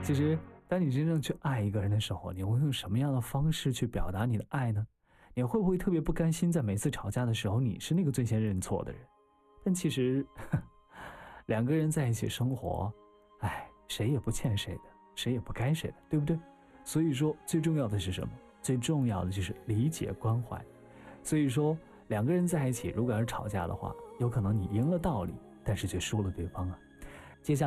其实当你真正去爱一个人的时候，你会用什么样的方式去表达你的爱呢？你会不会特别不甘心在每次吵架的时候你是那个最先认错的人？但其实两个人在一起生活，谁也不欠谁的，谁也不该谁的，对不对？所以说最重要的是什么？最重要的就是理解关怀。所以说两个人在一起如果要是吵架的话，有可能你赢了道理，但是却输了对方啊。